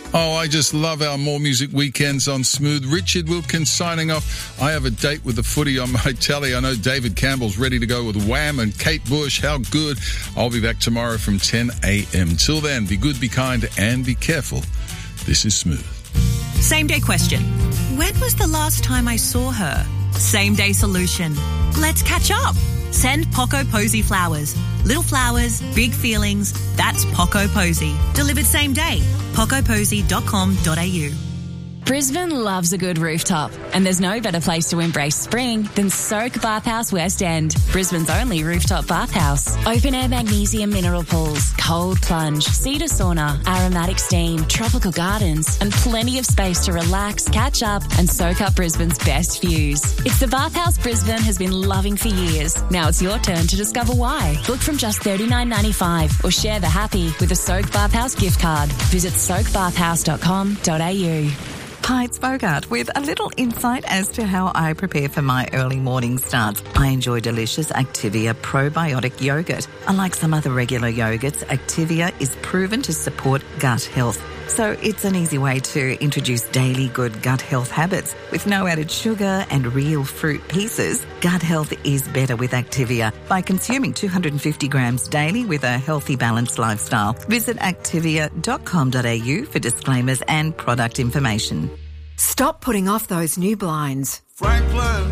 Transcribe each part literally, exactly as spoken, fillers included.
Oh, I just love our More Music weekends on Smooth. Richard Wilkins signing off. I have a date with the footy on my telly. I know David Campbell's ready to go with Wham and Kate Bush. How good. I'll be back tomorrow from ten a.m. Till then, be good, be kind, and be careful. This is Smooth. Same day question. When was the last time I saw her? Same day solution. Let's catch up. Send Poco Posy flowers. Little flowers, big feelings. That's Poco Posy. Delivered same day. poco posy dot com dot a u. Brisbane loves a good rooftop, and there's no better place to embrace spring than Soak Bathhouse West End, Brisbane's only rooftop bathhouse. Open-air magnesium mineral pools, cold plunge, cedar sauna, aromatic steam, tropical gardens, and plenty of space to relax, catch up, and soak up Brisbane's best views. It's the bathhouse Brisbane has been loving for years. Now it's your turn to discover why. Book from just thirty-nine ninety-five or share the happy with a Soak Bathhouse gift card. Visit soak bathhouse dot com dot a u. Hi, it's Bogart with a little insight as to how I prepare for my early morning starts. I enjoy delicious Activia probiotic yogurt. Unlike some other regular yogurts, Activia is proven to support gut health. So it's an easy way to introduce daily good gut health habits. With no added sugar and real fruit pieces, gut health is better with Activia by consuming two hundred fifty grams daily with a healthy, balanced lifestyle. Visit activia dot com dot a u for disclaimers and product information. Stop putting off those new blinds. Franklin,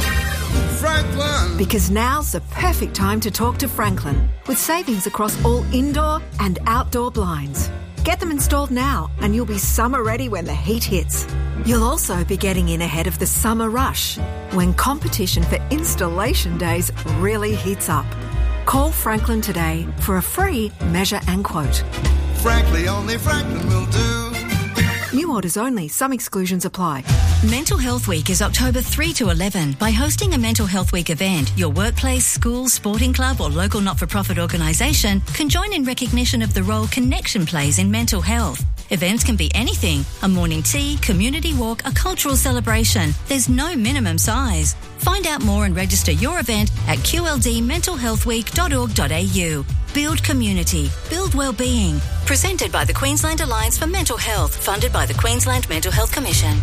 Franklin. Because now's the perfect time to talk to Franklin with savings across all indoor and outdoor blinds. Get them installed now and you'll be summer ready when the heat hits. You'll also be getting in ahead of the summer rush when competition for installation days really heats up. Call Franklin today for a free measure and quote. Frankly, only Franklin will do. New orders only. Some exclusions apply. Mental Health Week is October third to eleventh. By hosting a Mental Health Week event, your workplace, school, sporting club or local not-for-profit organisation can join in recognition of the role Connection plays in mental health. Events can be anything: a morning tea, community walk, a cultural celebration. There's no minimum size. Find out more and register your event at q l d mental health week dot org dot a u. Build community. Build wellbeing. Presented by the Queensland Alliance for Mental Health, funded by the Queensland Mental Health Commission.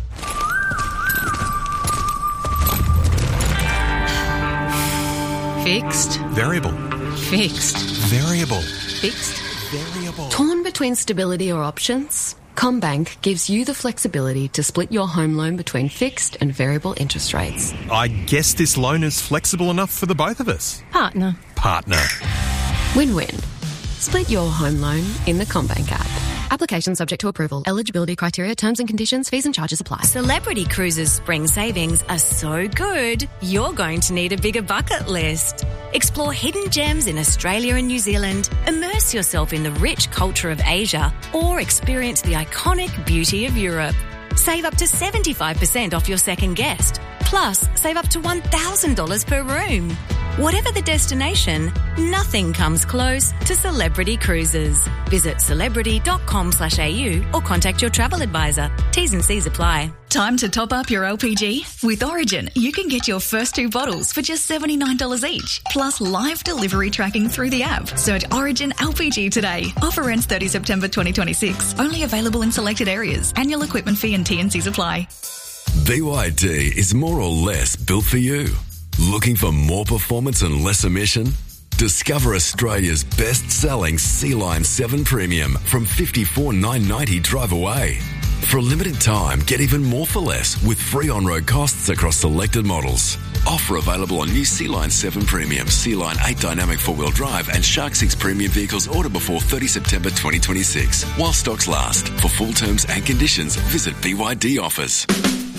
Fixed. Variable. Fixed. Variable. Fixed. Variable. Torn between stability or options? CommBank gives you the flexibility to split your home loan between fixed and variable interest rates. I guess this loan is flexible enough for the both of us. Partner. Partner. Win-win. Split your home loan in the CommBank app. Application subject to approval. Eligibility criteria, terms and conditions, fees and charges apply. Celebrity Cruises spring savings are so good, you're going to need a bigger bucket list. Explore hidden gems in Australia and New Zealand, immerse yourself in the rich culture of Asia, or experience the iconic beauty of Europe. Save up to seventy-five percent off your second guest. Plus, save up to one thousand dollars per room. Whatever the destination, nothing comes close to Celebrity Cruises. Visit celebrity dot com slash a u or contact your travel advisor. T's and C's apply. Time to top up your L P G? With Origin, you can get your first two bottles for just seventy-nine dollars each, plus live delivery tracking through the app. Search Origin L P G today. Offer ends thirtieth September twenty twenty-six. Only available in selected areas. Annual equipment fee and T and C's apply. B Y D is more or less built for you. Looking for more performance and less emission? Discover Australia's best-selling Sea-Line seven Premium from fifty-four thousand nine hundred ninety dollars drive away. For a limited time, get even more for less with free on-road costs across selected models. Offer available on new Sea-Line seven Premium, Sea-Line eight Dynamic four-wheel drive and Shark six Premium vehicles order before thirtieth September twenty twenty-six. While stocks last. For full terms and conditions, visit B Y D Offers.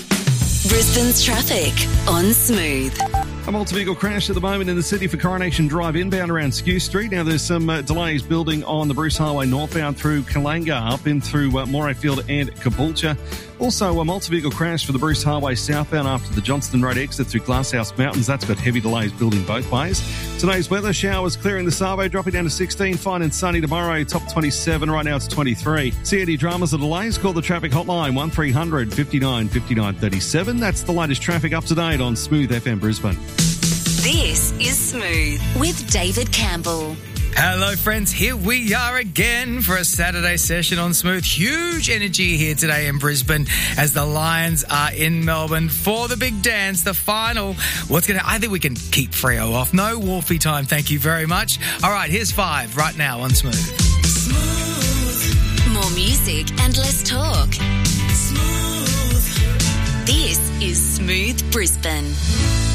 Brisbane's traffic on Smooth. A multi-vehicle crash at the moment in the city for Coronation Drive inbound around Skew Street. Now there's some uh, delays building on the Bruce Highway northbound through Kalanga up in through uh, Morayfield and Caboolture. Also a multi-vehicle crash for the Bruce Highway southbound after the Johnston Road exit through Glasshouse Mountains. That's got heavy delays building both ways. Today's weather, showers clearing the Savo, dropping down to sixteen, fine and sunny tomorrow, top twenty-seven, right now it's twenty-three. C A D dramas or delays, call the traffic hotline one three hundred fifty-nine fifty-nine thirty-seven. That's the latest traffic up to date on Smooth F M Brisbane. This is Smooth with David Campbell. Hello, friends. Here we are again for a Saturday session on Smooth. Huge energy here today in Brisbane as the Lions are in Melbourne for the big dance, the final. What's going to... I think we can keep Freo off. No Wolfie time, thank you very much. All right, here's five right now on Smooth. Smooth. More music and less talk. Smooth. This is Smooth Brisbane.